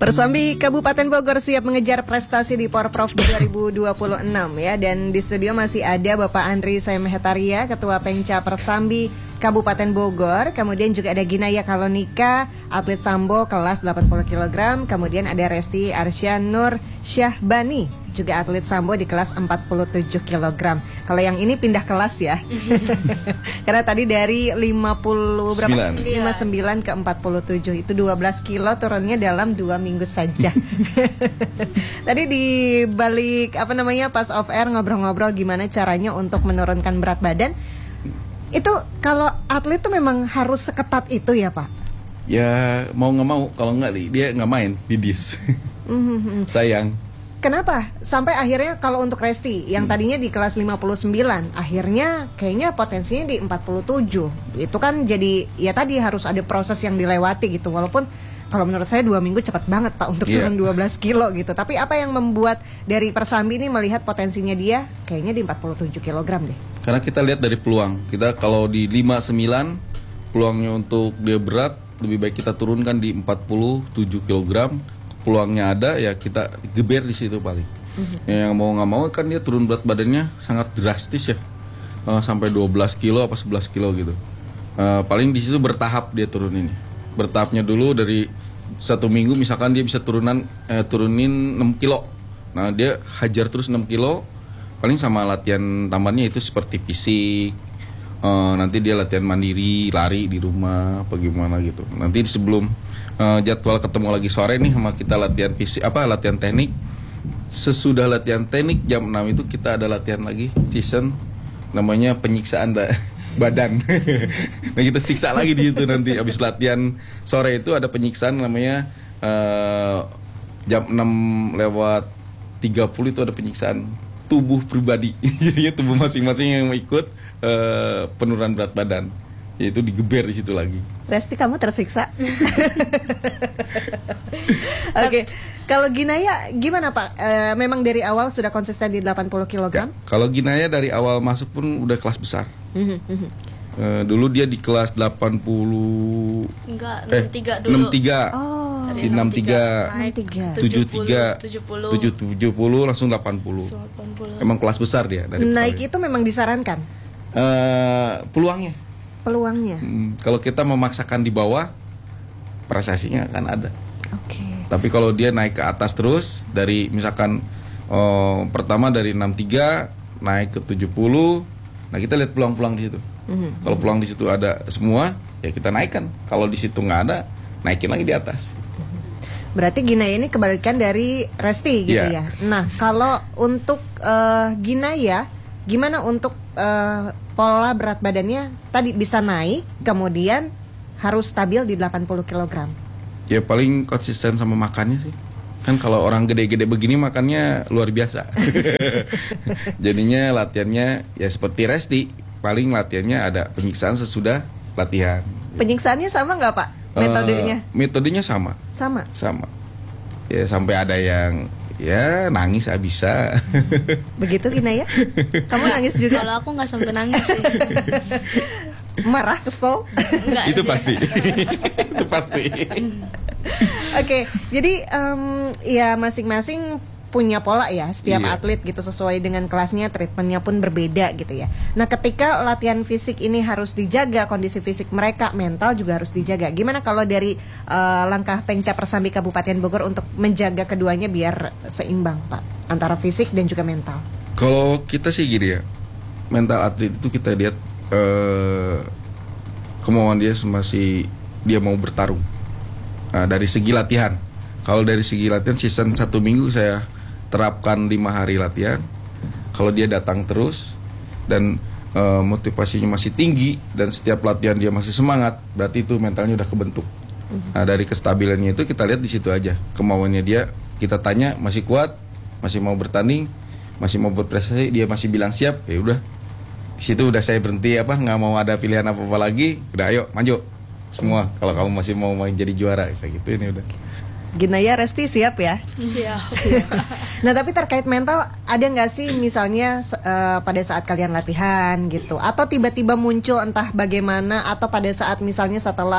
Persambi Kabupaten Bogor siap mengejar prestasi di Porprov 2026 ya. Dan di studio masih ada Bapak Andri Semhetaria, Ketua Pengca Persambi Kabupaten Bogor. Kemudian juga ada Ginaya Kalonika, atlet sambo kelas 80 kg. Kemudian ada Resti Arsyan Nur Syahbani, juga atlet sambo di kelas 47 kg. Kalau yang ini pindah kelas ya. Karena tadi dari 59 ke 47 itu 12 kilo turunnya dalam 2 minggu saja. Tadi di balik pas off air ngobrol-ngobrol gimana caranya untuk menurunkan berat badan. Itu kalau atlet tuh memang harus seketat itu ya Pak? Ya mau nggak mau, kalau nggak dia nggak main di dis. Sayang. Kenapa? Sampai akhirnya kalau untuk Resti yang tadinya di kelas 59, akhirnya kayaknya potensinya di 47. Itu kan jadi ya tadi harus ada proses yang dilewati gitu. Walaupun kalau menurut saya 2 minggu cepat banget Pak untuk turun 12 kilo gitu. Tapi apa yang membuat dari Persambi ini melihat potensinya dia kayaknya di 47 kg deh? Karena kita lihat dari peluang. Kita kalau di 59 peluangnya untuk dia berat lebih baik kita turunkan di 47 kg. Peluangnya ada ya kita geber di situ paling. Yang mau nggak mau kan dia turun berat badannya sangat drastis ya, sampai 12 kilo apa 11 kilo gitu. Paling di situ bertahap dia turun ini. Bertahapnya dulu dari 1 minggu misalkan dia bisa turunin 6 kilo. Nah dia hajar terus 6 kilo. Paling sama latihan tambahnya itu seperti fisik. Nanti dia latihan mandiri, lari di rumah, apa gimana gitu. Nanti sebelum jadwal ketemu lagi sore nih sama kita latihan fisik, latihan teknik. Sesudah latihan teknik jam 6 itu kita ada latihan lagi season namanya penyiksaan badan. Nah kita siksa lagi di situ nanti habis latihan sore itu ada penyiksaan namanya jam 6:30 itu ada penyiksaan tubuh pribadi. Jadi tubuh masing-masing yang ikut penurunan berat badan. Yaitu digeber di situ lagi. Resti, kamu tersiksa? Oke. Kalau Ginaya gimana Pak? Memang dari awal sudah konsisten di 80 kg? Ya, kalau Ginaya dari awal masuk pun udah kelas besar. Dulu dia di kelas 80. Enggak, 63 dulu. 63. Oh. Di 63, 70 langsung 80. Emang kelas besar dia dari naik itu memang disarankan? Peluangnya. Kalau kita memaksakan di bawah, prestasinya akan ada. Oke. Tapi kalau dia naik ke atas terus dari misalkan pertama dari 63 naik ke 70, nah kita lihat peluang-peluang di situ. Kalau peluang di situ ada semua, ya kita naikkan. Kalau di situ nggak ada, naikin lagi di atas. Berarti Ginaya ini kebalikan dari Resti gitu ya. Nah, kalau untuk Ginaya, gimana untuk pola berat badannya tadi bisa naik, kemudian harus stabil di 80 kg? Ya paling konsisten sama makannya sih. Kan kalau orang gede-gede begini makannya luar biasa. Jadinya latihannya ya seperti Resti. Paling latihannya ada penyiksaan sesudah latihan. Penyiksaannya sama nggak Pak? Metodenya? Metodenya sama. Sama? Sama. Ya sampai ada yang ya nangis bisa. Begitu Ginaya? Kamu nangis juga? Kalau aku nggak sampai nangis sih. Marah, kesel? Enggak Itu sih. pasti. Itu pasti. Oke, jadi ya masing-masing punya pola ya setiap atlet gitu, sesuai dengan kelasnya, treatmentnya pun berbeda gitu ya. Nah ketika latihan fisik ini harus dijaga kondisi fisik mereka, mental juga harus dijaga. Gimana kalau dari langkah Pengca Persambi Kabupaten Bogor untuk menjaga keduanya biar seimbang Pak, antara fisik dan juga mental? Kalau kita sih gini ya, mental atlet itu kita lihat kemauan dia masih dia mau bertarung. Dari segi latihan, kalau dari segi latihan season 1 minggu saya terapkan 5 hari latihan. Kalau dia datang terus dan motivasinya masih tinggi dan setiap latihan dia masih semangat, berarti itu mentalnya udah kebentuk. Nah dari kestabilannya itu kita lihat di situ aja kemauannya dia. Kita tanya masih kuat, masih mau bertanding, masih mau berprestasi, dia masih bilang siap, ya udah. Di situ udah saya berhenti nggak mau ada pilihan apa lagi. Udah ayo maju semua. Kalau kamu masih mau jadi juara kayak gitu ini udah. Ginaya, Resti siap ya? Siap. Nah tapi terkait mental, ada nggak sih misalnya pada saat kalian latihan gitu, atau tiba-tiba muncul entah bagaimana, atau pada saat misalnya setelah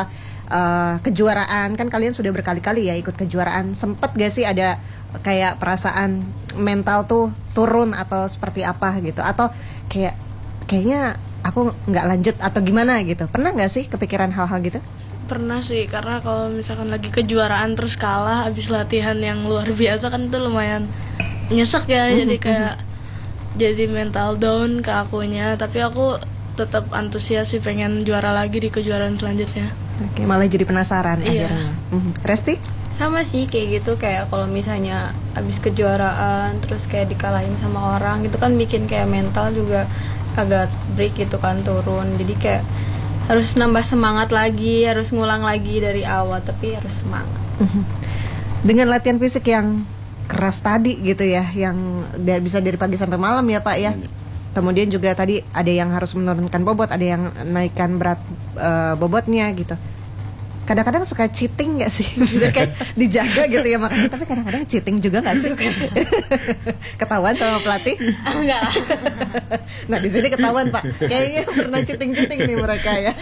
kejuaraan, kan kalian sudah berkali-kali ya ikut kejuaraan, sempet gak sih ada kayak perasaan mental tuh turun atau seperti apa gitu, atau kayaknya aku nggak lanjut atau gimana gitu, pernah nggak sih kepikiran hal-hal gitu? Pernah sih, karena kalau misalkan lagi kejuaraan terus kalah habis latihan yang luar biasa kan itu lumayan nyesek ya. Jadi kayak jadi mental down ke akunya. Tapi aku tetap antusias sih, pengen juara lagi di kejuaraan selanjutnya. Oke, malah jadi penasaran Iya. akhirnya. Resti? Sama sih kayak gitu, kayak kalau misalnya abis kejuaraan terus kayak dikalahin sama orang itu kan bikin kayak mental juga agak break gitu kan, turun. Jadi kayak harus nambah semangat lagi, harus ngulang lagi dari awal, tapi harus semangat. Dengan latihan fisik yang keras tadi gitu ya, yang bisa dari pagi sampai malam ya Pak ya. Kemudian juga tadi ada yang harus menurunkan bobot, ada yang naikkan berat bobotnya gitu. Kadang-kadang suka cheating nggak sih? Misalkan dijaga gitu ya makannya, tapi kadang-kadang cheating juga nggak sih? Ketahuan sama pelatih? Enggak lah. Nah di sini ketahuan Pak, kayaknya pernah cheating nih mereka ya.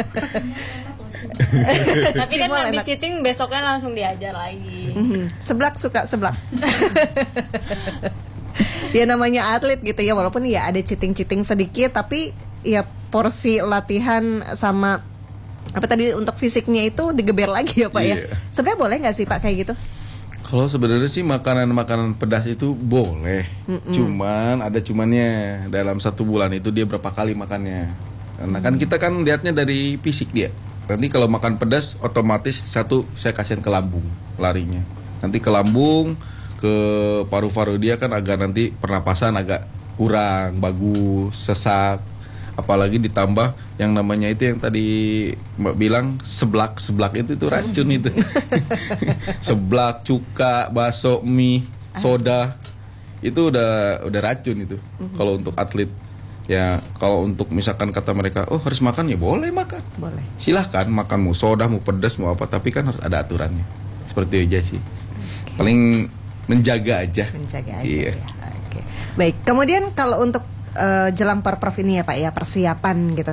Tapi kan Cuma habis enak. cheating besoknya langsung diajar lagi. Seblak suka seblak. Ya namanya atlet gitu ya, walaupun ya ada cheating sedikit, tapi ya porsi latihan sama apa tadi untuk fisiknya itu digeber lagi ya Pak ya. Iya. Sebenarnya boleh nggak sih Pak kayak gitu? Kalau sebenarnya sih makanan pedas itu boleh, cuman ada cumannya. Dalam 1 bulan itu dia berapa kali makannya? Karena kan kita kan lihatnya dari fisik dia. Nanti kalau makan pedas otomatis saya kasihan ke lambung larinya. Nanti ke lambung, ke paru-paru dia kan agak nanti pernapasan agak kurang bagus, sesak. Apalagi ditambah yang namanya itu yang tadi Mbak bilang seblak itu racun itu. Seblak, cuka, bakso, mie, soda itu udah racun itu. Kalau untuk atlet ya, kalau untuk misalkan kata mereka oh harus makan, ya boleh makan. Boleh. Silahkan makan, mau soda, mau pedas, mau apa, tapi kan harus ada aturannya. Seperti itu aja sih. Paling menjaga aja. Menjaga aja Iya. ya. Oke. Baik. Kemudian kalau untuk jelang Porprov ini ya Pak ya, persiapan gitu.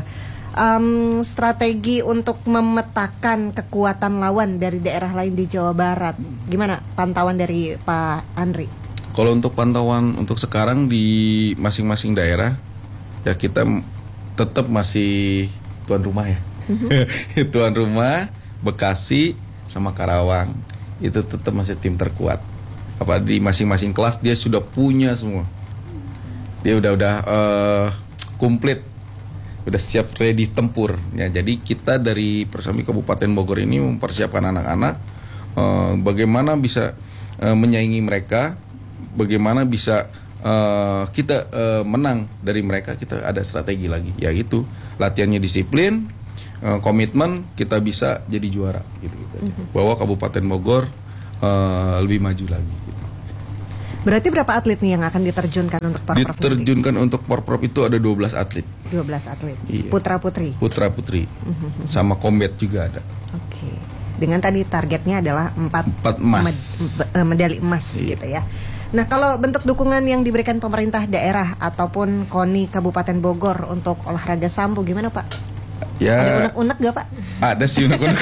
Strategi untuk memetakan kekuatan lawan dari daerah lain di Jawa Barat, gimana pantauan dari Pak Andri? Kalau untuk pantauan untuk sekarang di masing-masing daerah, ya kita tetap masih tuan rumah ya. Tuan rumah, Bekasi sama Karawang itu tetap masih tim terkuat. Apa di masing-masing kelas dia sudah punya semua. Dia udah komplit, udah siap ready tempur. Ya, jadi kita dari Persambi Kabupaten Bogor ini mempersiapkan anak-anak bagaimana bisa menyaingi mereka, bagaimana bisa kita menang dari mereka. Kita ada strategi lagi, yaitu latihannya disiplin, komitmen, kita bisa jadi juara gitu aja. Bawa Kabupaten Bogor lebih maju lagi gitu. Berarti berapa atlet nih yang akan diterjunkan untuk Porprov nanti? Diterjunkan untuk Porprov itu ada 12 atlet. 12 atlet. Iya. Putra-putri. Putra-putri. Sama combat juga ada. Oke. Dengan tadi targetnya adalah 4 emas. medali emas Iya. gitu ya. Nah, kalau bentuk dukungan yang diberikan pemerintah daerah ataupun KONI Kabupaten Bogor untuk olahraga sambo gimana Pak? Ada Ya, unek-unek gak Pak? ada sih unek-unek.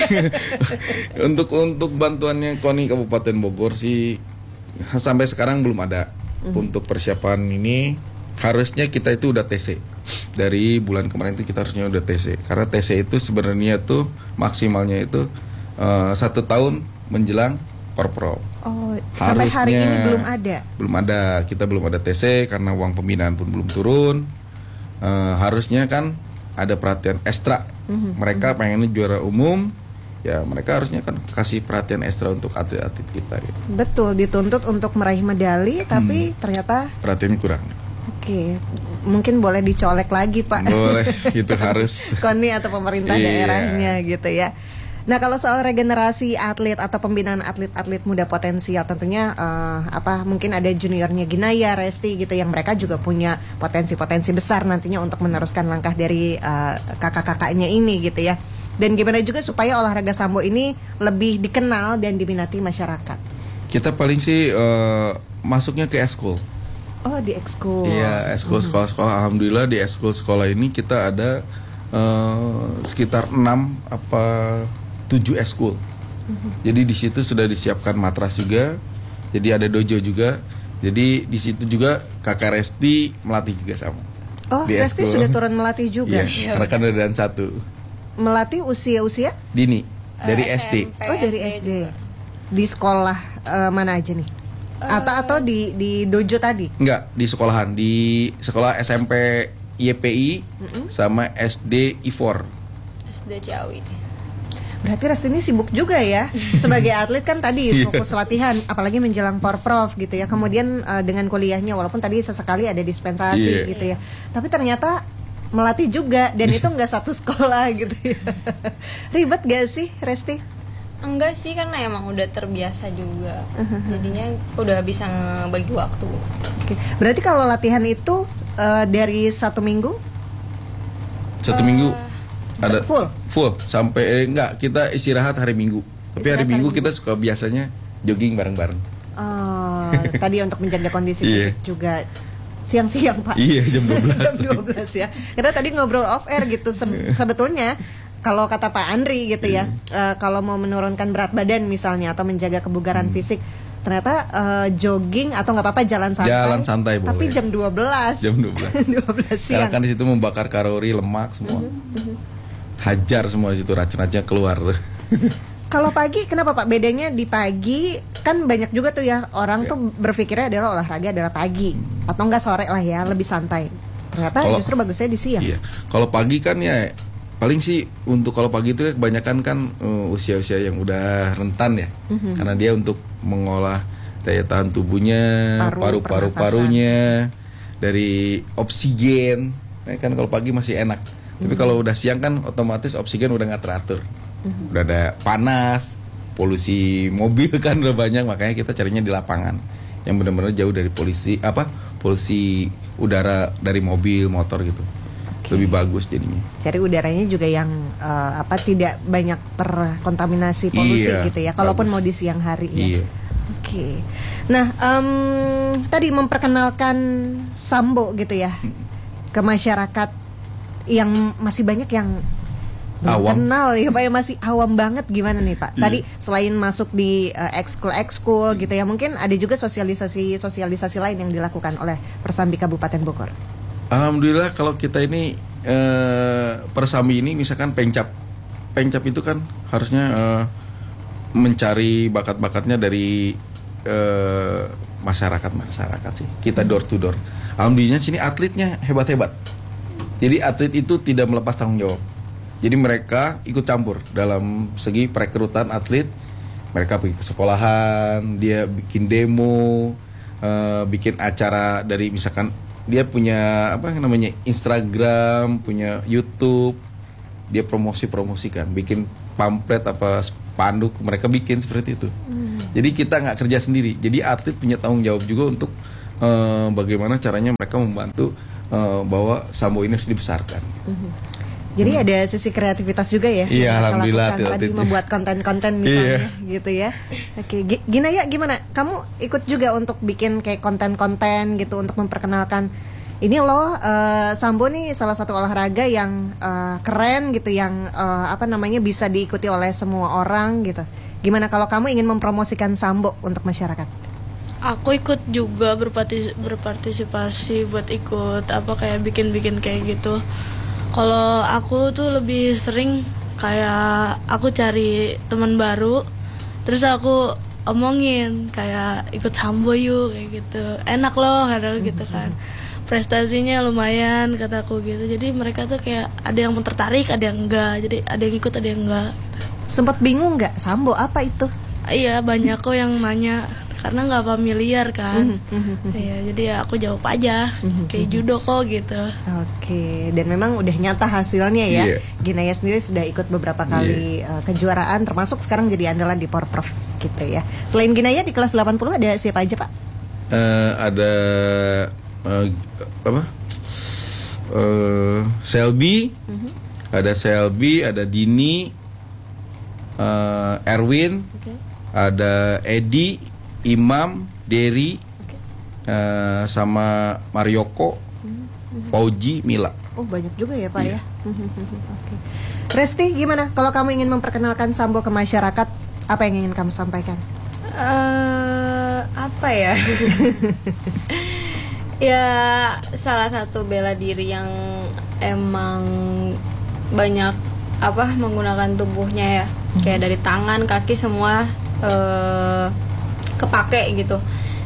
untuk bantuannya KONI Kabupaten Bogor sih sampai sekarang belum ada. Untuk persiapan ini harusnya kita itu udah TC. Dari bulan kemarin itu kita harusnya udah TC. Karena TC itu sebenarnya tuh maksimalnya itu 1 tahun menjelang Porprov. Oh, sampai hari ini belum ada. Belum ada, kita belum ada TC karena uang pembinaan pun belum turun. Harusnya kan ada perhatian ekstra. Mereka pengennya juara umum, ya mereka harusnya kan kasih perhatian ekstra untuk atlet-atlet kita gitu. Betul, dituntut untuk meraih medali tapi ternyata Perhatiannya kurang. oke, mungkin boleh dicolek lagi Pak. Boleh, itu harus. KONI atau pemerintah Iya. daerahnya gitu ya. Nah, kalau soal regenerasi atlet atau pembinaan atlet-atlet muda potensial, tentunya mungkin ada juniornya Ginaya, Resti gitu yang mereka juga punya potensi-potensi besar nantinya untuk meneruskan langkah dari kakak-kakaknya ini gitu ya. Dan gimana juga supaya olahraga sambo ini lebih dikenal dan diminati masyarakat. Kita paling sih masuknya ke eskul. Oh, di ekskul. Iya, eskul sekolah-sekolah. Alhamdulillah di eskul sekolah ini kita ada sekitar 6 7 eskul. Jadi di situ sudah disiapkan matras juga. Jadi ada dojo juga. Jadi di situ juga Kakak Resti melatih juga sama. Oh, Di Resti eskul. sudah turun melatih juga. Iya, karena kan ada dan 1 Melatih usia-usia? dini dari SD. SMP, Oh, dari SD. juga. Di sekolah mana aja nih? Atau di dojo tadi? Enggak, di sekolahan, di sekolah SMP YPI sama SD I4. SD Ciawi. Berarti Resti ini sibuk juga ya. Sebagai atlet kan tadi fokus latihan, apalagi menjelang Porprov gitu ya. Kemudian dengan kuliahnya, walaupun tadi sesekali ada dispensasi Iya. gitu ya. Tapi ternyata melatih juga, dan itu nggak satu sekolah gitu ya. Ribet gak sih Resti? Enggak sih, karena emang udah terbiasa juga. Jadinya udah bisa ngebagi waktu. Oke. Berarti kalau latihan itu dari 1 minggu 1 minggu ada full? sampai enggak, kita istirahat hari Minggu. Tapi hari Istirahat Minggu hari kita suka biasanya jogging bareng-bareng. Oh, tadi untuk menjaga kondisi Iya. fisik juga. Siang-siang Pak. Iya, jam 12. Jam 12 ya. Karena tadi ngobrol off air gitu sebetulnya kalau kata Pak Andri gitu ya, kalau mau menurunkan berat badan misalnya atau menjaga kebugaran fisik, ternyata jogging atau nggak apa-apa jalan santai. Jalan santai boleh. Tapi jam 12. Jam 12. 12 Karena siang. kan di situ membakar kalori, lemak semua. Hajar semua di situ, racun-racunnya keluar tuh. Kalau pagi kenapa Pak? Bedanya di pagi kan banyak juga tuh ya orang tuh berpikirnya adalah olahraga adalah pagi atau enggak sore lah ya, lebih santai. Ternyata Kalau- justru bagusnya di siang. Iya. Kalau pagi kan ya paling sih untuk kalau pagi itu kebanyakan kan usia-usia yang udah rentan ya. Karena dia untuk mengolah daya tahan tubuhnya, Paru, paru-parunya, dari oksigen. Nah, kan kalau pagi masih enak. Tapi kalau udah siang kan otomatis oksigen udah nggak teratur. Udah ada panas, polusi mobil kan udah banyak, makanya kita carinya di lapangan yang benar-benar jauh dari polusi udara dari mobil, motor gitu. Lebih bagus jadinya. Cari udaranya juga yang tidak banyak terkontaminasi polusi Iya, gitu ya. Kalaupun bagus. mau di siang hari ya. Iya. Oke. Nah, tadi memperkenalkan sambo gitu ya ke masyarakat yang masih banyak yang belum Awam. kenal ya Pak, ya masih awam banget. Gimana nih Pak? Tadi selain masuk di ekskul gitu ya, mungkin ada juga sosialisasi lain yang dilakukan oleh Persambi Kabupaten Bogor. Alhamdulillah kalau kita ini Persambi ini misalkan pencap itu kan harusnya mencari bakat-bakatnya dari masyarakat sih. Kita door to door. Alhamdulillah sini atletnya hebat-hebat. Jadi atlet itu tidak melepas tanggung jawab. Jadi mereka ikut campur dalam segi perekrutan atlet. Mereka pergi ke sekolahan, dia bikin demo, bikin acara dari misalkan dia punya Instagram, punya YouTube, dia promosikan, bikin pamflet apa spanduk, mereka bikin seperti itu. Jadi kita nggak kerja sendiri. Jadi atlet punya tanggung jawab juga untuk bagaimana caranya mereka membantu bahwa sambo ini harus dibesarkan. Jadi ada sisi kreativitas juga ya. Iya, yang mereka alhamdulillah, lakukan tadi itu. membuat konten-konten misalnya gitu ya. Oke, Gina ya gimana? Kamu ikut juga untuk bikin kayak konten-konten gitu untuk memperkenalkan ini loh sambo nih salah satu olahraga yang keren gitu, yang bisa diikuti oleh semua orang gitu. Gimana kalau kamu ingin mempromosikan sambo untuk masyarakat? Aku ikut juga berpartisipasi buat ikut kayak bikin kayak gitu. Kalau aku tuh lebih sering kayak aku cari teman baru, terus aku omongin kayak ikut sambo yuk kayak gitu. Enak loh kadang gitu kan. Prestasinya lumayan kataku gitu. Jadi mereka tuh kayak ada yang tertarik, ada yang enggak. Jadi ada yang ikut, ada yang enggak. Sempat bingung nggak sambo apa itu? Iya, banyak kok yang nanya karena nggak familiar kan. Iya, jadi ya aku jawab aja kayak judo kok gitu. Oke, dan memang udah nyata hasilnya ya. Iya. Ginaya sendiri sudah ikut beberapa kali kejuaraan, termasuk sekarang jadi andalan di Porprov gitu ya. Selain Ginaya di kelas 80 ada siapa aja Pak? Ada Selby, ada Dini, Erwin, ada Edi, Imam, Derry, sama Marioko, Pauji, Mila. Oh banyak juga ya Pak Iya. ya. Oke. Resti gimana? Kalau kamu ingin memperkenalkan Sambo ke masyarakat, apa yang ingin kamu sampaikan? Apa ya? Ya salah satu bela diri yang emang banyak menggunakan tubuhnya ya, kayak dari tangan, kaki semua kepake gitu.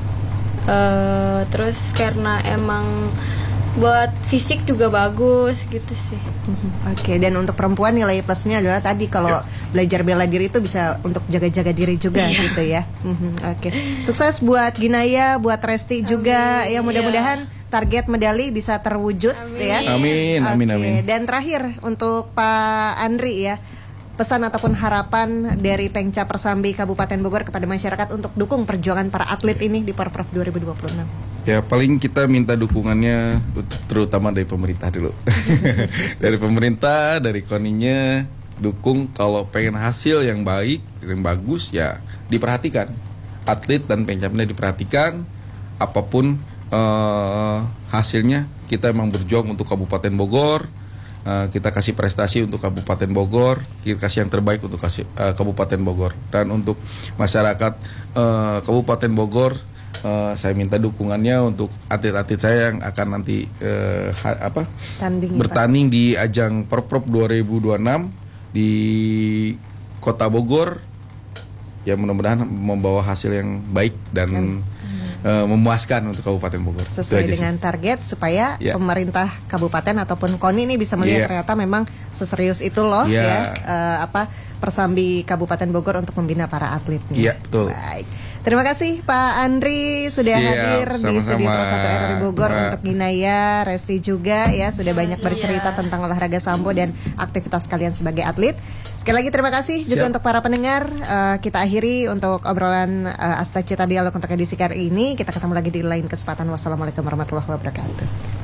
Terus karena emang buat fisik juga bagus gitu sih. Oke, dan untuk perempuan nilai plusnya adalah tadi kalau belajar bela diri itu bisa untuk jaga-jaga diri juga gitu ya. Oke, sukses buat Ginaya, buat Resti juga. Ya mudah-mudahan target medali bisa terwujud ya. Amin, amin, Oke, amin. dan terakhir untuk Pak Andri ya, pesan ataupun harapan dari Pengca Persambi Kabupaten Bogor kepada masyarakat untuk dukung perjuangan para atlet ini di Porprov 2026. Ya paling kita minta dukungannya terutama dari pemerintah dulu. Dari pemerintah, dari KONI-nya dukung, kalau pengen hasil yang baik, yang bagus ya diperhatikan. Atlet dan pencapaiannya diperhatikan, apapun hasilnya kita emang berjuang untuk Kabupaten Bogor. Kita kasih prestasi untuk Kabupaten Bogor, kita kasih yang terbaik untuk Kabupaten Bogor. Dan untuk masyarakat Kabupaten Bogor, saya minta dukungannya untuk atlet-atlet saya yang akan nanti bertanding di ajang Porprov 2026 di Kota Bogor. Ya mudah-mudahan membawa hasil yang baik dan memuaskan untuk Kabupaten Bogor. Sesuai dengan target supaya pemerintah kabupaten ataupun KONI ini bisa melihat ternyata memang seserius itu loh Persambi Kabupaten Bogor untuk membina para atletnya. Iya, betul. Baik. Terima kasih Pak Andri sudah hadir di Studio Pro 1 RRI Bogor. Untuk Ginaya, Resti juga ya sudah banyak bercerita tentang olahraga sambo dan aktivitas kalian sebagai atlet. Sekali lagi terima kasih juga untuk para pendengar. Kita akhiri untuk obrolan Asta Cita Dialog untuk edisi kali ini. Kita ketemu lagi di lain kesempatan. Wassalamualaikum warahmatullahi wabarakatuh.